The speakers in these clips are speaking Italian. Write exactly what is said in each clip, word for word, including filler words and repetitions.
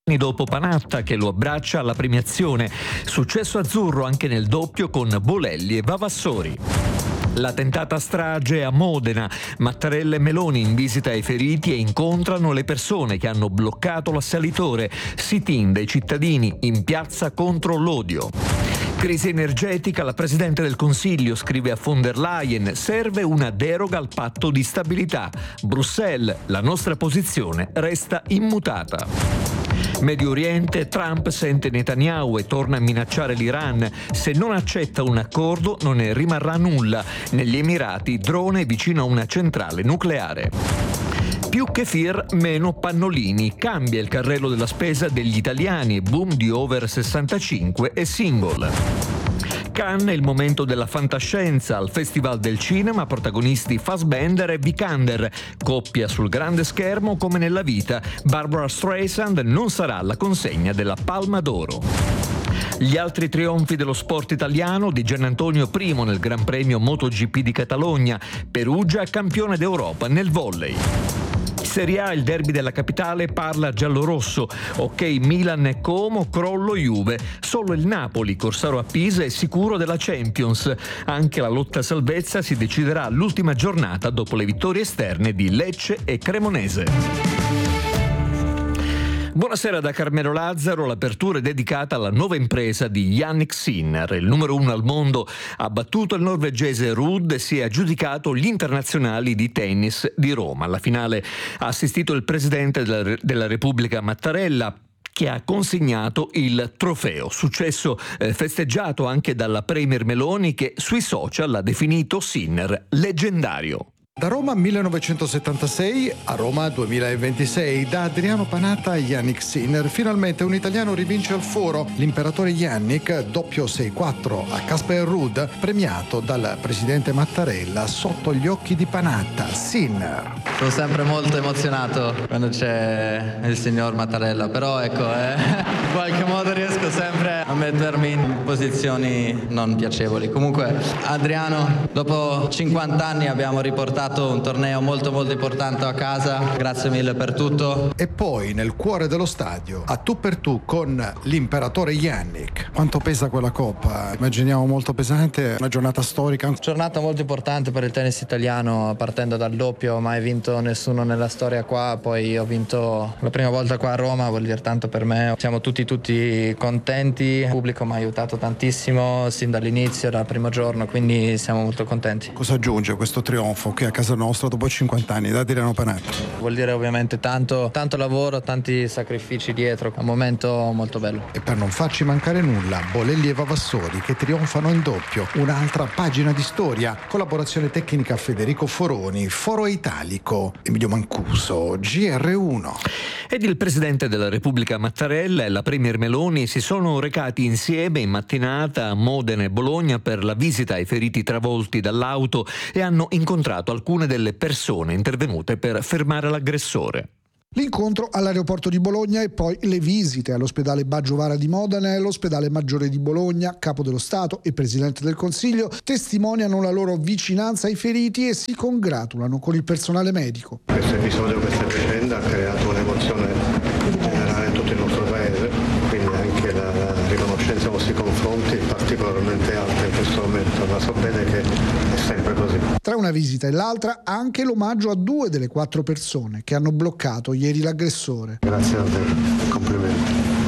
dopo Panatta che lo abbraccia alla premiazione. Successo azzurro anche nel doppio con Bolelli e Vavassori. La tentata strage a Modena. Mattarella e Meloni in visita ai feriti e incontrano le persone che hanno bloccato l'assalitore. Sit-in dei cittadini in piazza contro l'odio. Crisi energetica, la Presidente del Consiglio scrive a von der Leyen: serve una deroga al patto di stabilità. Bruxelles, la nostra posizione resta immutata. Medio Oriente, Trump sente Netanyahu e torna a minacciare l'Iran. Se non accetta un accordo non ne rimarrà nulla. Negli Emirati, drone vicino a una centrale nucleare. Più kefir, meno pannolini. Cambia il carrello della spesa degli italiani, boom di over sessantacinque e single. Cannes è il momento della fantascienza. Al Festival del Cinema, protagonisti Fassbender e Vikander. Coppia sul grande schermo come nella vita. Barbara Streisand non sarà alla consegna della Palma d'Oro. Gli altri trionfi dello sport italiano: di Giannantonio primo nel Gran Premio MotoGP di Catalogna, Perugia campione d'Europa nel volley. Serie A, il derby della capitale parla giallorosso. Ok Milan e Como, crollo Juve. Solo il Napoli, Corsaro a Pisa, è sicuro della Champions. Anche la lotta a salvezza si deciderà all'ultima giornata dopo le vittorie esterne di Lecce e Cremonese. Buonasera da Carmelo Lazzaro. L'apertura è dedicata alla nuova impresa di Jannik Sinner. Il numero uno al mondo ha battuto il norvegese Ruud e si è aggiudicato gli internazionali di tennis di Roma. Alla finale ha assistito il presidente della, della Repubblica Mattarella, che ha consegnato il trofeo. Successo eh, festeggiato anche dalla Premier Meloni, che sui social ha definito Sinner leggendario. Da Roma millenovecentosettantasei a Roma duemilaventisei, da Adriano Panatta a Jannik Sinner, finalmente un italiano rivince al foro. L'imperatore Jannik, doppio sei quattro a Casper Ruud, premiato dal presidente Mattarella sotto gli occhi di Panatta. Sinner: sono sempre molto emozionato quando c'è il signor Mattarella, però ecco, eh, in qualche modo riesco sempre a mettermi in posizioni non piacevoli. Comunque, Adriano, dopo cinquanta anni abbiamo riportato un torneo molto molto importante a casa. Grazie mille per tutto. E poi nel cuore dello stadio, a tu per tu con l'imperatore Jannik. Quanto pesa quella coppa? Immaginiamo molto pesante, una giornata storica. Giornata molto importante per il tennis italiano, partendo dal doppio. Mai vinto nessuno nella storia qua, poi ho vinto la prima volta qua a Roma, vuol dire tanto per me. Siamo tutti tutti contenti, il pubblico mi ha aiutato tantissimo sin dall'inizio, dal primo giorno, quindi siamo molto contenti. Cosa aggiunge questo trionfo che a casa nostra dopo cinquanta anni da Adriano Panatta? Vuol dire ovviamente tanto, tanto lavoro, tanti sacrifici dietro, un momento molto bello. E per non farci mancare nulla, Bolelli e Vavassori che trionfano in doppio, un'altra pagina di storia. Collaborazione tecnica Federico Foroni, Foro Italico Emilio Mancuso, G R uno. Ed il presidente della Repubblica Mattarella e la Premier Meloni si sono recati insieme in mattinata a Modena e Bologna per la visita ai feriti travolti dall'auto e hanno incontrato alcune delle persone intervenute per fermare l'aggressore. L'incontro all'aeroporto di Bologna e poi le visite all'ospedale Baggio Vara di Modena e all'ospedale Maggiore di Bologna. Capo dello Stato e Presidente del Consiglio testimoniano la loro vicinanza ai feriti e si congratulano con il personale medico. Questo episodio, questa vicenda ha creato un'emozione generale in tutto il nostro paese, quindi anche la, la riconoscenza nei vostri confronti è particolarmente alta in questo momento, ma so bene che è sempre così. Tra una visita e l'altra anche l'omaggio a due delle quattro persone che hanno bloccato ieri l'aggressore. Grazie a te, complimenti.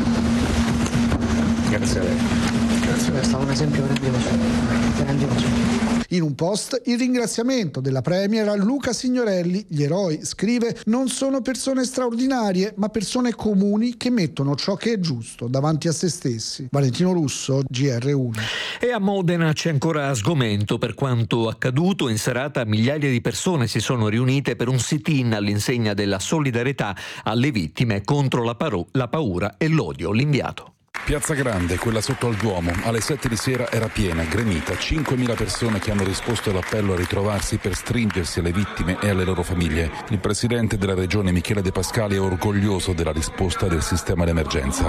Grazie a lei. Grazie a lei, è stato un esempio grandioso. grandioso. In un post il ringraziamento della Premier a Luca Signorelli. Gli eroi, scrive, non sono persone straordinarie, ma persone comuni che mettono ciò che è giusto davanti a se stessi. Valentino Russo, G R uno. E a Modena c'è ancora sgomento per quanto accaduto. In serata migliaia di persone si sono riunite per un sit-in all'insegna della solidarietà alle vittime contro la, paru- la paura e l'odio. L'inviato. Piazza Grande, quella sotto al Duomo, alle sette di sera era piena, gremita, cinquemila persone che hanno risposto all'appello a ritrovarsi per stringersi alle vittime e alle loro famiglie. Il presidente della regione Michele De Pascali è orgoglioso della risposta del sistema d'emergenza.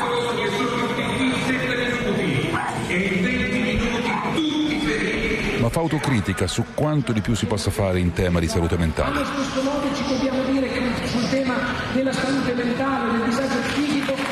Ma fa autocritica su quanto di più si possa fare in tema di salute mentale. Allo stesso modo ci dobbiamo dire che sul tema della salute mentale, del disagio psichico,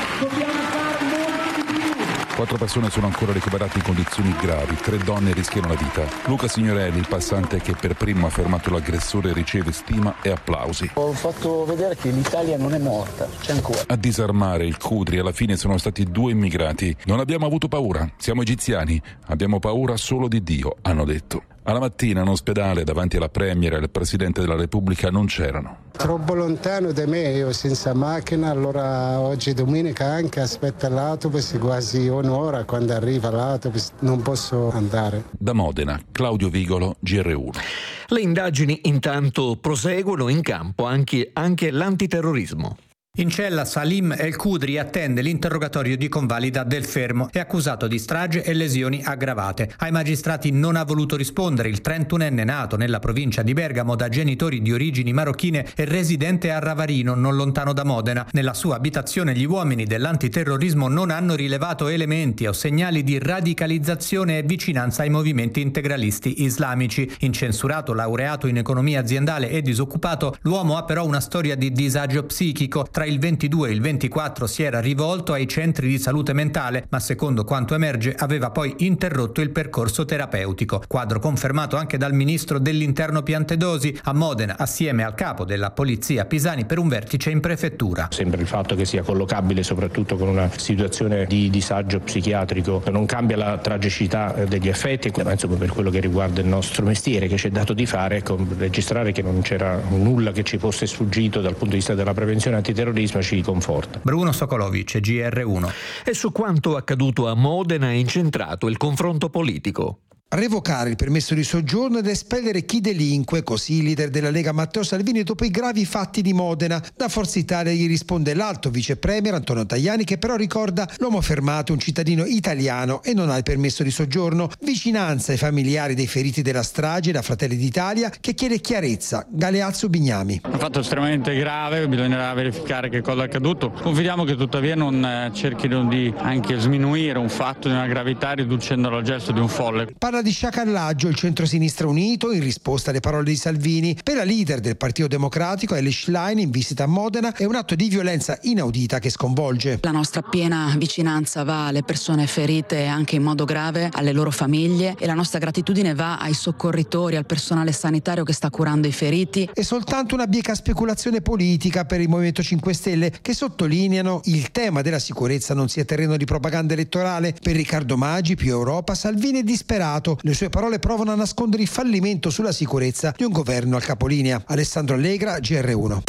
Quattro persone sono ancora ricoverate in condizioni gravi, tre donne rischiano la vita. Luca Signorelli, il passante che per primo ha fermato l'aggressore, riceve stima e applausi. Ho fatto vedere che l'Italia non è morta, c'è ancora. A disarmare il Cudri alla fine sono stati due immigrati. Non abbiamo avuto paura, siamo egiziani, abbiamo paura solo di Dio, hanno detto. Alla mattina in ospedale davanti alla Premier e al Presidente della Repubblica non c'erano. Troppo lontano da me, io senza macchina, allora oggi domenica anche aspetta l'autobus quasi un'ora, quando arriva l'autobus non posso andare. Da Modena, Claudio Vigolo, G R uno. Le indagini intanto proseguono, in campo anche, anche l'antiterrorismo. In cella Salim El Kudri attende l'interrogatorio di convalida del fermo. È accusato di strage e lesioni aggravate. Ai magistrati non ha voluto rispondere il trentunenne nato nella provincia di Bergamo da genitori di origini marocchine e residente a Ravarino, non lontano da Modena. Nella sua abitazione gli uomini dell'antiterrorismo non hanno rilevato elementi o segnali di radicalizzazione e vicinanza ai movimenti integralisti islamici. Incensurato, laureato in economia aziendale e disoccupato, l'uomo ha però una storia di disagio psichico. Tra il ventidue e il ventiquattro si era rivolto ai centri di salute mentale, ma secondo quanto emerge aveva poi interrotto il percorso terapeutico. Quadro confermato anche dal ministro dell'Interno Piantedosi a Modena, assieme al capo della polizia Pisani, per un vertice in prefettura. Sembra il fatto che sia collocabile soprattutto con una situazione di disagio psichiatrico. Non cambia la tragicità degli effetti, ma insomma per quello che riguarda il nostro mestiere che ci è dato di fare, ecco, registrare che non c'era nulla che ci fosse sfuggito dal punto di vista della prevenzione antiterrorismo ci conforta. Bruno Sokolovic, G R uno. E su quanto accaduto a Modena è incentrato il confronto politico. Revocare il permesso di soggiorno ed espellere chi delinque, così il leader della Lega Matteo Salvini dopo i gravi fatti di Modena. Da Forza Italia gli risponde l'alto vice premier Antonio Tajani, che però ricorda l'uomo fermato è un cittadino italiano e non ha il permesso di soggiorno. Vicinanza ai familiari dei feriti della strage da Fratelli d'Italia, che chiede chiarezza. Galeazzo Bignami. Un fatto estremamente grave, bisognerà verificare che cosa è accaduto. Confidiamo che tuttavia non cerchino di anche sminuire un fatto di una gravità riducendolo al gesto di un folle. Parla di sciacallaggio il centro-sinistra unito in risposta alle parole di Salvini. Per la leader del Partito Democratico, Elly Schlein, in visita a Modena, è un atto di violenza inaudita che sconvolge. La nostra piena vicinanza va alle persone ferite anche in modo grave, alle loro famiglie, e la nostra gratitudine va ai soccorritori, al personale sanitario che sta curando i feriti. È soltanto una bieca speculazione politica per il Movimento cinque Stelle, che sottolineano il tema della sicurezza non sia terreno di propaganda elettorale. Per Riccardo Maggi, più Europa, Salvini è disperato. Le sue parole provano a nascondere il fallimento sulla sicurezza di un governo al capolinea. Alessandro Allegra, G R uno.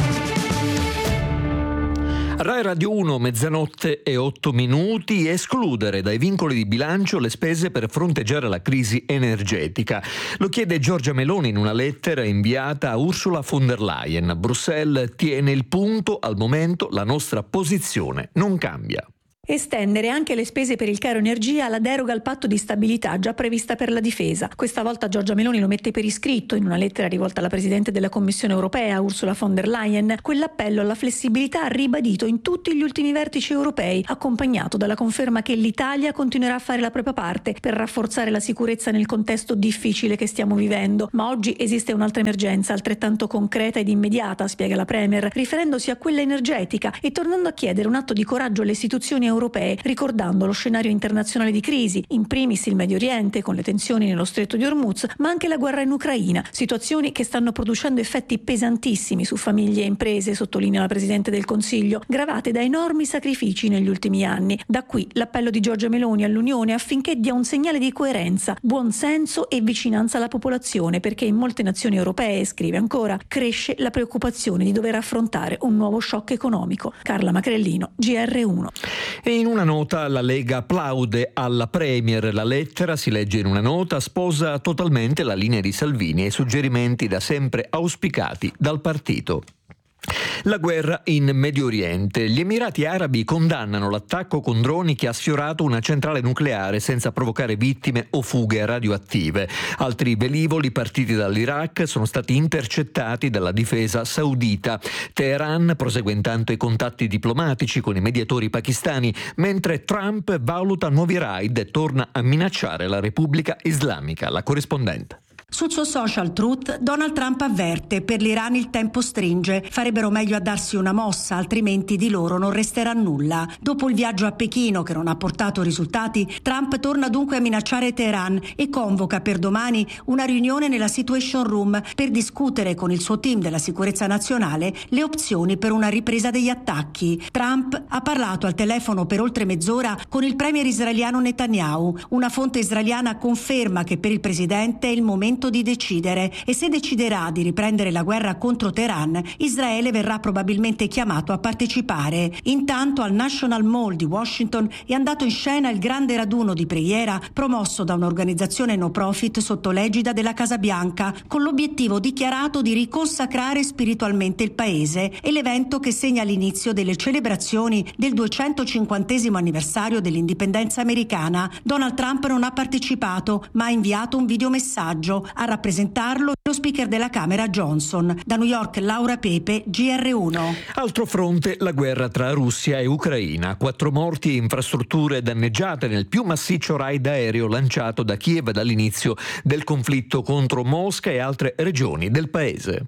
Rai Radio uno, mezzanotte e otto minuti. Escludere dai vincoli di bilancio le spese per fronteggiare la crisi energetica. Lo chiede Giorgia Meloni in una lettera inviata a Ursula von der Leyen. Bruxelles tiene il punto, al momento la nostra posizione non cambia. Estendere anche le spese per il caro energia alla deroga al patto di stabilità già prevista per la difesa. Questa volta Giorgia Meloni lo mette per iscritto in una lettera rivolta alla Presidente della Commissione europea, Ursula von der Leyen. Quell'appello alla flessibilità ribadito in tutti gli ultimi vertici europei, accompagnato dalla conferma che l'Italia continuerà a fare la propria parte per rafforzare la sicurezza nel contesto difficile che stiamo vivendo. Ma oggi esiste un'altra emergenza altrettanto concreta ed immediata, spiega la Premier, riferendosi a quella energetica e tornando a chiedere un atto di coraggio alle istituzioni europee, ricordando lo scenario internazionale di crisi, in primis il Medio Oriente con le tensioni nello stretto di Hormuz, ma anche la guerra in Ucraina, situazioni che stanno producendo effetti pesantissimi su famiglie e imprese, sottolinea la Presidente del Consiglio, gravate da enormi sacrifici negli ultimi anni. Da qui l'appello di Giorgia Meloni all'Unione affinché dia un segnale di coerenza, buon senso e vicinanza alla popolazione, perché in molte nazioni europee, scrive ancora, cresce la preoccupazione di dover affrontare un nuovo shock economico. Carla Macrellino, G R uno. E in una nota la Lega applaude alla Premier. La lettera, si legge in una nota, sposa totalmente la linea di Salvini e i suggerimenti da sempre auspicati dal partito. La guerra in Medio Oriente. Gli Emirati Arabi condannano l'attacco con droni che ha sfiorato una centrale nucleare senza provocare vittime o fughe radioattive. Altri velivoli partiti dall'Iraq sono stati intercettati dalla difesa saudita. Teheran prosegue intanto i contatti diplomatici con i mediatori pakistani, mentre Trump valuta nuovi raid e torna a minacciare la Repubblica Islamica. La corrispondente. Sul suo social Truth, Donald Trump avverte: per l'Iran il tempo stringe, farebbero meglio a darsi una mossa, altrimenti di loro non resterà nulla. Dopo il viaggio a Pechino, che non ha portato risultati, Trump torna dunque a minacciare Teheran e convoca per domani una riunione nella Situation Room per discutere con il suo team della sicurezza nazionale le opzioni per una ripresa degli attacchi. Trump ha parlato al telefono per oltre mezz'ora con il premier israeliano Netanyahu. Una fonte israeliana conferma che per il presidente è il momento di decidere e se deciderà di riprendere la guerra contro Teheran, Israele verrà probabilmente chiamato a partecipare. Intanto al National Mall di Washington è andato in scena il grande raduno di preghiera promosso da un'organizzazione no profit sotto l'egida della Casa Bianca, con l'obiettivo dichiarato di riconsacrare spiritualmente il paese, e l'evento che segna l'inizio delle celebrazioni del duecentocinquantesimo anniversario dell'indipendenza americana. Donald Trump non ha partecipato, ma ha inviato un videomessaggio. A rappresentarlo lo speaker della Camera Johnson. Da New York, Laura Pepe, G R uno. Altro fronte, la guerra tra Russia e Ucraina. Quattro morti e infrastrutture danneggiate nel più massiccio raid aereo lanciato da Kiev dall'inizio del conflitto contro Mosca e altre regioni del paese.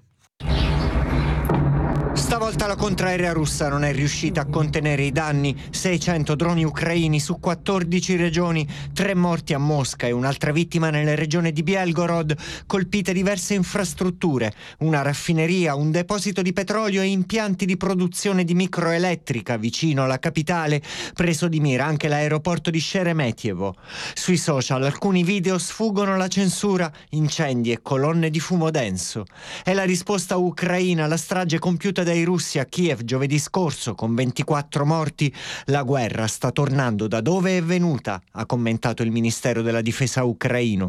Stavolta la contraerea russa non è riuscita a contenere i danni. seicento droni ucraini su quattordici regioni, tre morti a Mosca e un'altra vittima nella regione di Belgorod, colpite diverse infrastrutture, una raffineria, un deposito di petrolio e impianti di produzione di microelettrica vicino alla capitale, preso di mira anche l'aeroporto di Sheremetyevo. Sui social alcuni video sfuggono la censura, incendi e colonne di fumo denso. È la risposta ucraina alla strage compiuta dai russi a Kiev giovedì scorso con ventiquattro morti. La guerra sta tornando da dove è venuta, ha commentato il Ministero della Difesa ucraino.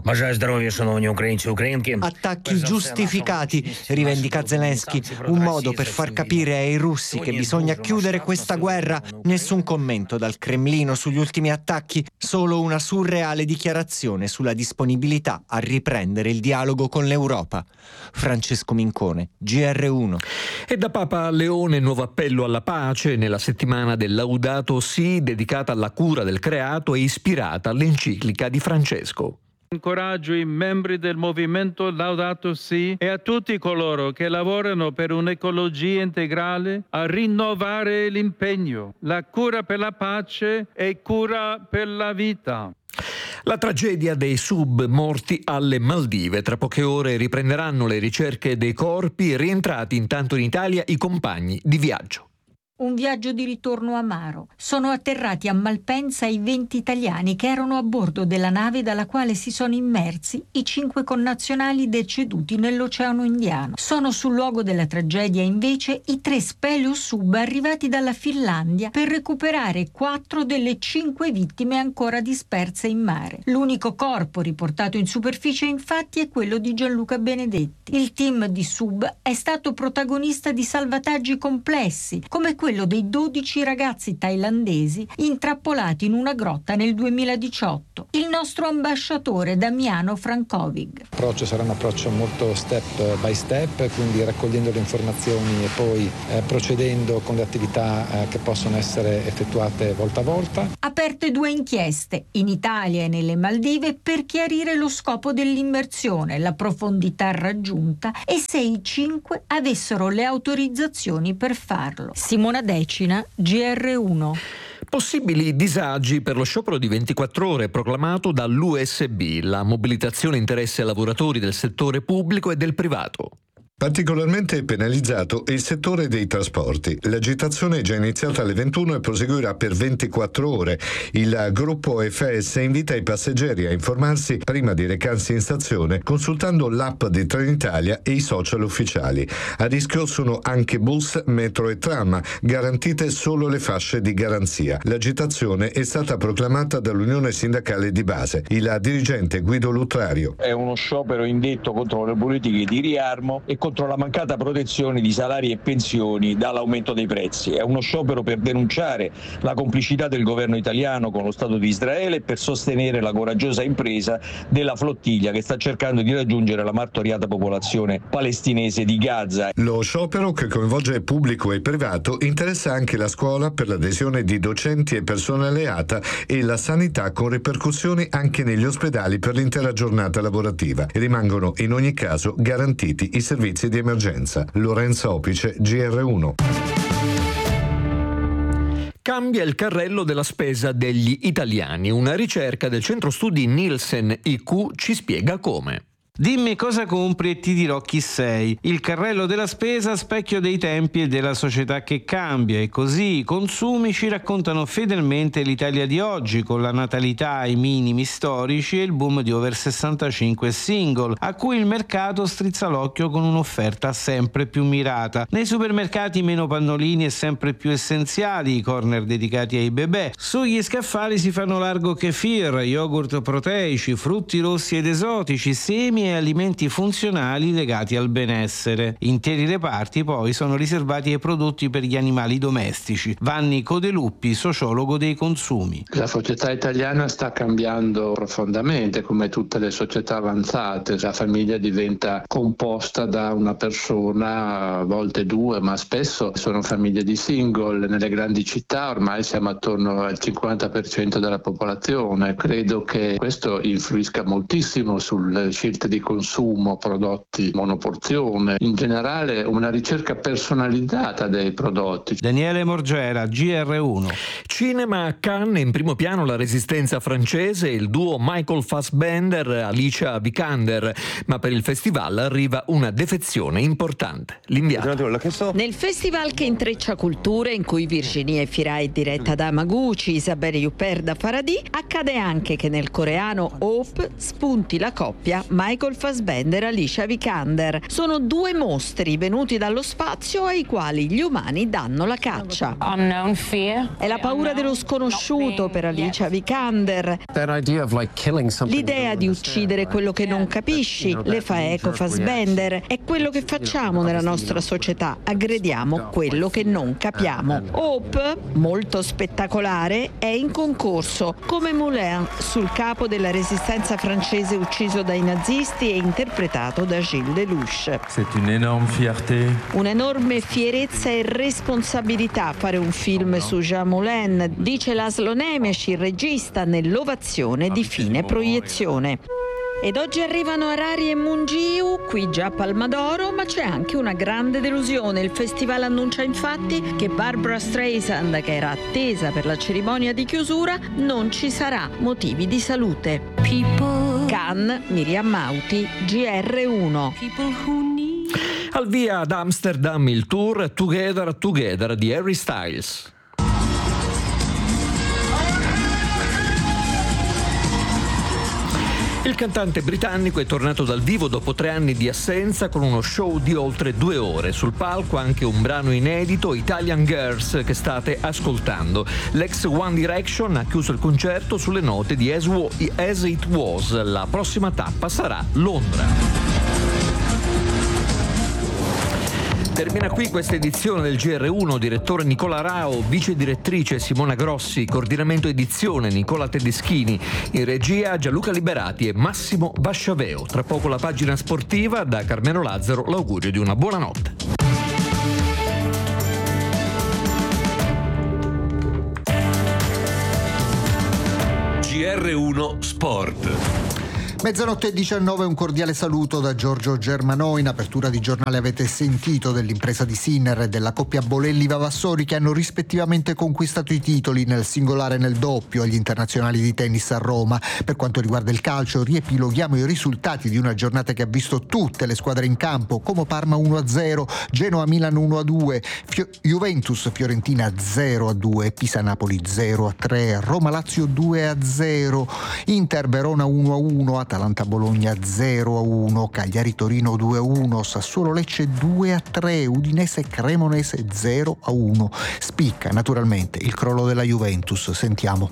Attacchi giustificati, rivendica Zelensky, un modo per far capire ai russi che bisogna chiudere questa guerra. Nessun commento dal Cremlino sugli ultimi attacchi, solo una surreale dichiarazione sulla disponibilità a riprendere il dialogo con l'Europa. Francesco Mincone, G R uno. E da Papa Leone nuovo appello alla pace nella settimana del Laudato Si, dedicata alla cura del creato e ispirata all'enciclica di Francesco. Incoraggio i membri del movimento Laudato Si e a tutti coloro che lavorano per un'ecologia integrale a rinnovare l'impegno, la cura per la pace e cura per la vita. La tragedia dei sub morti alle Maldive. Tra poche ore riprenderanno le ricerche dei corpi, rientrati intanto in Italia i compagni di viaggio. Un viaggio di ritorno amaro. Sono atterrati a Malpensa i venti italiani che erano a bordo della nave dalla quale si sono immersi i cinque connazionali deceduti nell'Oceano Indiano. Sono sul luogo della tragedia invece i tre Speleos Sub arrivati dalla Finlandia per recuperare quattro delle cinque vittime ancora disperse in mare. L'unico corpo riportato in superficie infatti è quello di Gianluca Benedetti. Il team di Sub è stato protagonista di salvataggi complessi, come quello dei dodici ragazzi thailandesi intrappolati in una grotta nel duemiladiciotto. Il nostro ambasciatore Damiano Frankovic. L'approccio sarà un approccio molto step by step, quindi raccogliendo le informazioni e poi eh, procedendo con le attività eh, che possono essere effettuate volta a volta. Aperte due inchieste, in Italia e nelle Maldive, per chiarire lo scopo dell'immersione, la profondità raggiunta e se i cinque avessero le autorizzazioni per farlo. Simona Decina, G R uno. Possibili disagi per lo sciopero di ventiquattro ore proclamato dall'U S B. La mobilitazione interessa ai lavoratori del settore pubblico e del privato. Particolarmente penalizzato è il settore dei trasporti. L'agitazione è già iniziata alle ventuno e proseguirà per ventiquattro ore. Il gruppo F S invita i passeggeri a informarsi prima di recarsi in stazione consultando l'app di Trenitalia e i social ufficiali. A rischio sono anche bus, metro e tram, garantite solo le fasce di garanzia. L'agitazione è stata proclamata dall'Unione Sindacale di Base. Il dirigente Guido Lutrario. È uno sciopero indetto contro le politiche di riarmo e contro la mancata protezione di salari e pensioni dall'aumento dei prezzi. È uno sciopero per denunciare la complicità del governo italiano con lo Stato di Israele e per sostenere la coraggiosa impresa della flottiglia che sta cercando di raggiungere la martoriata popolazione palestinese di Gaza. Lo sciopero, che coinvolge pubblico e privato, interessa anche la scuola per l'adesione di docenti e personale A T A e la sanità, con ripercussioni anche negli ospedali per l'intera giornata lavorativa. Rimangono in ogni caso garantiti i servizi di emergenza. Lorenzo Opice, G R uno. Cambia il carrello della spesa degli italiani. Una ricerca del centro studi Nielsen I Q ci spiega come. Dimmi cosa compri e ti dirò chi sei. Il carrello della spesa, specchio dei tempi e della società che cambia, e così i consumi ci raccontano fedelmente l'Italia di oggi, con la natalità ai minimi storici e il boom di over sessantacinque single, a cui il mercato strizza l'occhio con un'offerta sempre più mirata. Nei supermercati meno pannolini e sempre più essenziali, i corner dedicati ai bebè. Sugli scaffali si fanno largo kefir, yogurt proteici, frutti rossi ed esotici, semi e alimenti funzionali legati al benessere. Interi reparti poi sono riservati ai prodotti per gli animali domestici. Vanni Codeluppi, sociologo dei consumi. La società italiana sta cambiando profondamente, come tutte le società avanzate. La famiglia diventa composta da una persona, a volte due, ma spesso sono famiglie di single. Nelle grandi città ormai siamo attorno al cinquanta per cento della popolazione. Credo che questo influisca moltissimo sulle scelte di di consumo, prodotti monoporzione, in generale una ricerca personalizzata dei prodotti. Daniele Morgera, G R uno. Cinema a Cannes, in primo piano la resistenza francese e il duo Michael Fassbender, Alicia Vikander, ma per il festival arriva una defezione importante. L'inviato. Nel festival che intreccia culture, in cui Virginie Fira è diretta da Hamaguchi, Isabelle Huppert da Faradi, accade anche che nel coreano Hope spunti la coppia Michael Fassbender e Alicia Vikander. Sono due mostri venuti dallo spazio ai quali gli umani danno la caccia. È la paura dello sconosciuto per Alicia Vikander. L'idea di uccidere quello che non capisci, le fa eco Fassbender. È quello che facciamo nella nostra società, aggrediamo quello che non capiamo. Hope, molto spettacolare, è in concorso come Moulin, sul capo della resistenza francese ucciso dai nazisti e interpretato da Gilles Lelouch. Un'enorme fierezza e responsabilità fare un film su Jean Moulin, dice Laszlo Nemes, il regista, nell'ovazione di fine proiezione. Ed oggi arrivano Harari e Mungiu, qui già Palma d'Oro, ma c'è anche una grande delusione. Il festival annuncia infatti che Barbra Streisand, che era attesa per la cerimonia di chiusura, non ci sarà, motivi di salute. Cannes, Miriam Mauti, G R uno. Al via ad Amsterdam il tour Together Together di Harry Styles. Il cantante britannico è tornato dal vivo dopo tre anni di assenza con uno show di oltre due ore. Sul palco anche un brano inedito, Italian Girls, che state ascoltando. L'ex One Direction ha chiuso il concerto sulle note di As, Wo- As It Was. La prossima tappa sarà Londra. Termina qui questa edizione del G R uno, direttore Nicola Rao, vice direttrice Simona Grossi, coordinamento edizione Nicola Tedeschini, in regia Gianluca Liberati e Massimo Vasciaveo. Tra poco la pagina sportiva, da Carmelo Lazzaro l'augurio di una buona notte. G R uno Sport. Mezzanotte e diciannove, un cordiale saluto da Giorgio Germanò. In apertura di giornale avete sentito dell'impresa di Sinner e della coppia Bolelli-Vavassori, che hanno rispettivamente conquistato i titoli nel singolare e nel doppio agli internazionali di tennis a Roma. Per quanto riguarda il calcio, riepiloghiamo i risultati di una giornata che ha visto tutte le squadre in campo: Como Parma uno a zero, Genoa Milan uno a due, Fio- Juventus Fiorentina zero a due, Pisa Napoli zero a tre, Roma Lazio due a zero, Inter Verona uno a uno, Atalanta Bologna zero a uno, Cagliari Torino due a uno, Sassuolo Lecce due a tre, Udinese Cremonese zero a uno. Spicca naturalmente il crollo della Juventus. Sentiamo.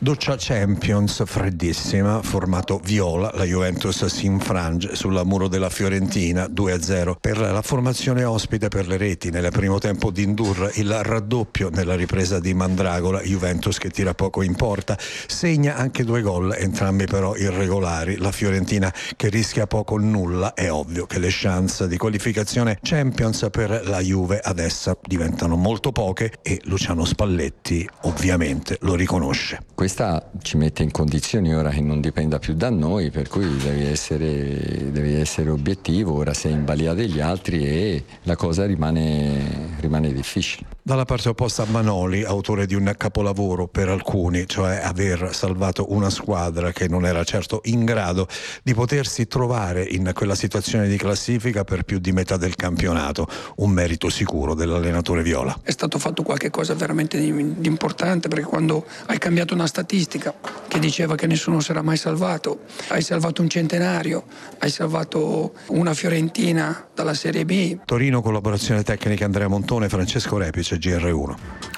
Doccia Champions freddissima, formato viola, la Juventus si infrange sul muro della Fiorentina due a zero. Per la formazione ospite per le reti nel primo tempo di Ndur, il raddoppio nella ripresa di Mandragola, Juventus che tira poco in porta, segna anche due gol, entrambi però irregolari. La Fiorentina che rischia poco o nulla, è ovvio che le chance di qualificazione Champions per la Juve adesso diventano molto poche e Luciano Spalletti ovviamente lo riconosce. Questa ci mette in condizioni ora che non dipenda più da noi, per cui devi essere, devi essere obiettivo, ora sei in balia degli altri e la cosa rimane, rimane difficile. Dalla parte opposta Manoli, autore di un capolavoro per alcuni, cioè aver salvato una squadra che non era certo in grado di potersi trovare in quella situazione di classifica per più di metà del campionato, un merito sicuro dell'allenatore viola. È stato fatto qualche cosa veramente di, di importante, perché quando hai cambiato una statistica che diceva che nessuno sarà mai salvato, hai salvato un centenario, hai salvato una Fiorentina dalla Serie B. Torino, collaborazione tecnica Andrea Montone, Francesco Repice, G R uno.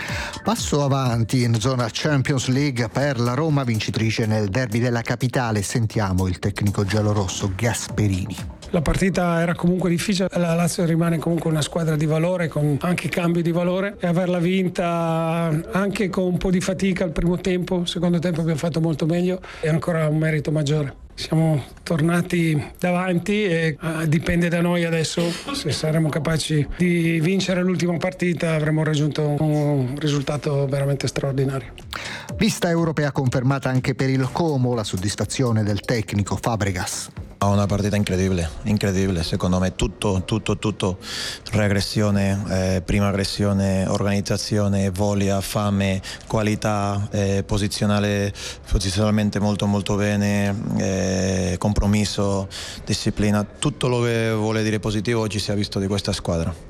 Passo avanti in zona Champions League per la Roma, vincitrice nel derby della capitale. Sentiamo il tecnico giallorosso Gasperini. La partita era comunque difficile, la Lazio rimane comunque una squadra di valore con anche cambi di valore e averla vinta anche con un po' di fatica al primo tempo, il secondo tempo abbiamo fatto molto meglio, è ancora un merito maggiore. Siamo tornati davanti e uh, dipende da noi adesso, se saremo capaci di vincere l'ultima partita avremo raggiunto un risultato veramente straordinario. Vista europea confermata anche per il Como, la soddisfazione del tecnico Fabregas. Una partita incredibile, incredibile, secondo me tutto, tutto, tutto, regressione, eh, prima aggressione, organizzazione, voglia, fame, qualità, eh, posizionale, posizionalmente molto molto bene, eh, compromesso, disciplina, tutto lo che vuole dire positivo oggi si è visto di questa squadra.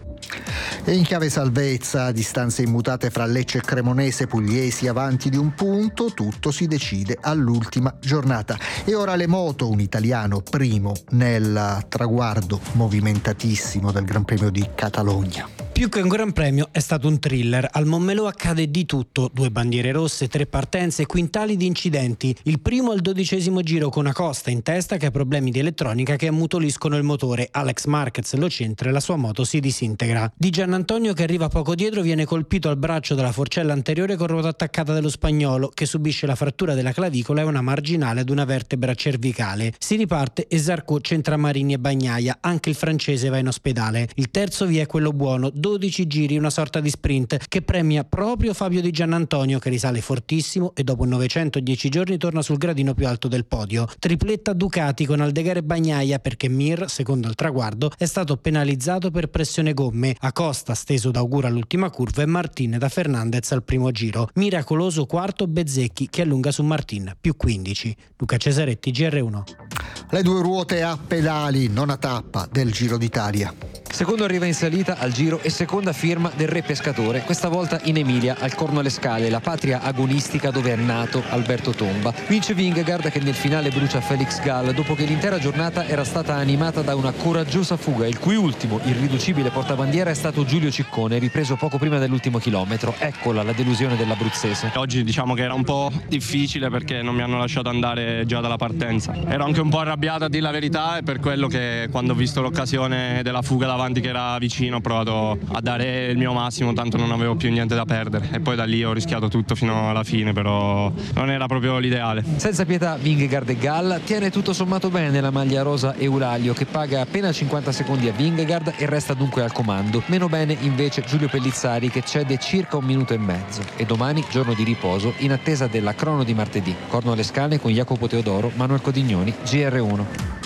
E in chiave salvezza, distanze immutate fra Lecce e Cremonese, pugliesi avanti di un punto, tutto si decide all'ultima giornata. E ora le moto, un italiano primo nel traguardo movimentatissimo del Gran Premio di Catalogna. Più che un gran premio è stato un thriller. Al Montmelò accade di tutto: due bandiere rosse, tre partenze, quintali di incidenti. Il primo al dodicesimo giro con Acosta in testa che ha problemi di elettronica che ammutoliscono il motore. Alex Marquez lo centra e la sua moto si disintegra. Di Giannantonio che arriva poco dietro viene colpito al braccio dalla forcella anteriore con ruota attaccata dello spagnolo che subisce la frattura della clavicola e una marginale ad una vertebra cervicale. Si riparte e Zarco centra Marini e Bagnaia. Anche il francese va in ospedale. Il terzo via è quello buono. dodici giri, una sorta di sprint che premia proprio Fabio Di Giannantonio che risale fortissimo e dopo novecentodieci giorni torna sul gradino più alto del podio. Tripletta Ducati con Aldeguer e Bagnaia perché Mir, secondo il traguardo, è stato penalizzato per pressione gomme. Acosta steso da Augura all'ultima curva e Martin da Fernandez al primo giro. Miracoloso quarto Bezzecchi che allunga su Martin, più quindici. Luca Cesaretti, G R uno. Le due ruote a pedali, nona tappa del Giro d'Italia. Secondo arriva in salita al Giro e seconda firma del Re Pescatore, questa volta in Emilia, al Corno alle Scale, la patria agonistica dove è nato Alberto Tomba. Vince Vingegaard che nel finale brucia Felix Gall dopo che l'intera giornata era stata animata da una coraggiosa fuga, il cui ultimo irriducibile portabandiera è stato Giulio Ciccone, ripreso poco prima dell'ultimo chilometro. Eccola la delusione dell'abruzzese. Oggi diciamo che era un po' difficile perché non mi hanno lasciato andare già dalla partenza. Ero anche un po' arrabbiato a dire la verità e per quello che quando ho visto l'occasione della fuga davanti che era vicino ho provato a dare il mio massimo, tanto non avevo più niente da perdere e poi da lì ho rischiato tutto fino alla fine, però non era proprio l'ideale. Senza pietà Vingegaard e Gall, tiene tutto sommato bene la maglia rosa Euraglio che paga appena cinquanta secondi a Vingegaard e resta dunque al comando. Meno bene invece Giulio Pellizzari che cede circa un minuto e mezzo e domani giorno di riposo in attesa della crono di martedì. Corno alle Scale con Jacopo Teodoro, Manuel Codignoni, G R uno.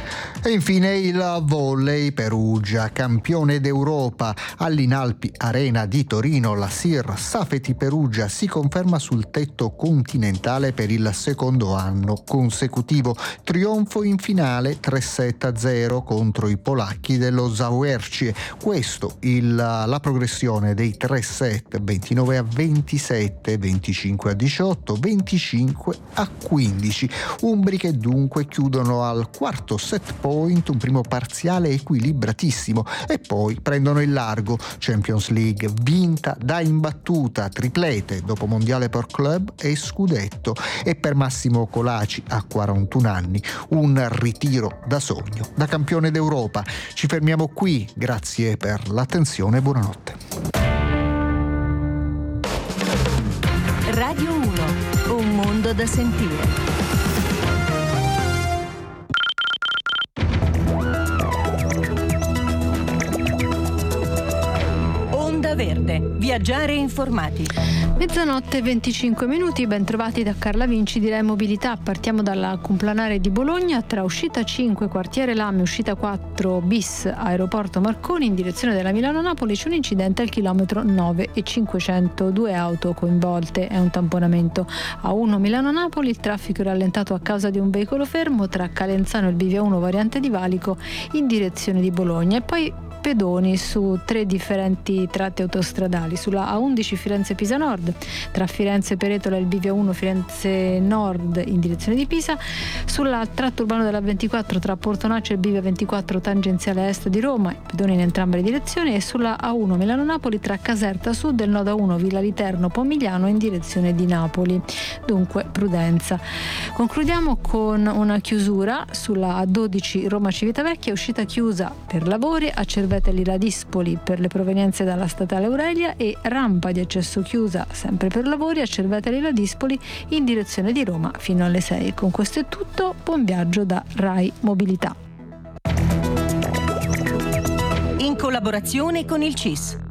E infine il volley, Perugia, campione d'Europa. All'Inalpi Arena di Torino la S I R Safeti Perugia si conferma sul tetto continentale per il secondo anno consecutivo. Trionfo in finale tre sette a zero contro i polacchi dello Zauercie. Questo il, la progressione dei tre set, ventinove a ventisette, venticinque a diciotto, venticinque a quindici. Umbri che dunque chiudono al quarto set point point, un primo parziale equilibratissimo e poi prendono il largo. Champions League vinta da imbattuta, triplete dopo mondiale per club e scudetto, e per Massimo Colaci a quarantuno anni un ritiro da sogno, da campione d'Europa. Ci fermiamo qui, grazie per l'attenzione e buonanotte. Radio uno, un mondo da sentire. Verde. Viaggiare informati. Mezzanotte e venticinque minuti, ben trovati da Carla Vinci di Rai Mobilità. Partiamo dalla Complanare di Bologna, tra uscita cinque Quartiere Lame, uscita quattro bis Aeroporto Marconi in direzione della Milano-Napoli c'è un incidente al chilometro nove e cinquecento, due auto coinvolte, è un tamponamento. A uno Milano-Napoli il traffico è rallentato a causa di un veicolo fermo tra Calenzano e il Bivia uno variante di Valico in direzione di Bologna, e poi pedoni su tre differenti tratte autostradali, sulla A undici Firenze-Pisa Nord, tra Firenze Peretola e il Bivia uno Firenze Nord in direzione di Pisa, sulla tratta urbana della ventiquattro tra Portonaccio e il Bivia ventiquattro tangenziale est di Roma, pedoni in entrambe le direzioni, e sulla A uno Milano-Napoli tra Caserta Sud e il nodo uno Villa Literno Pomigliano in direzione di Napoli. Dunque prudenza. Concludiamo con una chiusura sulla A dodici Roma-Civitavecchia, uscita chiusa per lavori a Cerveteri Ladispoli per le provenienze dalla statale Aurelia, e rampa di accesso chiusa sempre per lavori a Cerveteri Ladispoli in direzione di Roma fino alle sei. Con questo è tutto, buon viaggio da Rai Mobilità. In collaborazione con il C I S.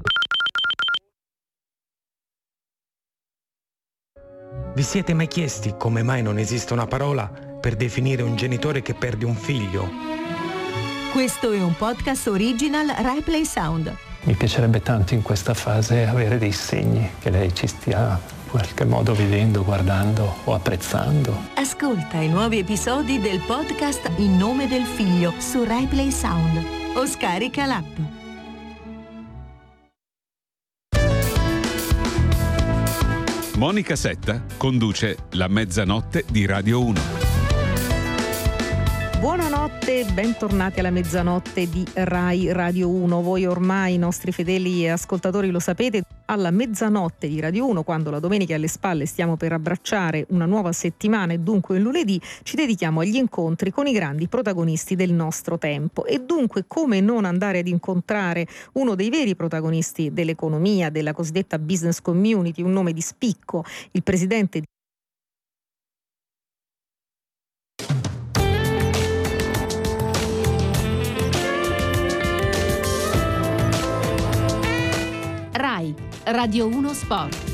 Vi siete mai chiesti come mai non esiste una parola per definire un genitore che perde un figlio? Questo è un podcast original Rai Play Sound. Mi piacerebbe tanto in questa fase avere dei segni che lei ci stia in qualche modo vedendo, guardando o apprezzando. Ascolta i nuovi episodi del podcast In nome del figlio su Rai Play Sound o scarica l'app. Monica Setta conduce La Mezzanotte di Radio uno. Buonanotte, bentornati alla Mezzanotte di Rai Radio uno. Voi ormai, i nostri fedeli ascoltatori, lo sapete, alla mezzanotte di Radio uno, quando la domenica alle spalle stiamo per abbracciare una nuova settimana e dunque il lunedì, ci dedichiamo agli incontri con i grandi protagonisti del nostro tempo. E dunque come non andare ad incontrare uno dei veri protagonisti dell'economia, della cosiddetta business community, un nome di spicco, il presidente di Rai Radio uno Sport.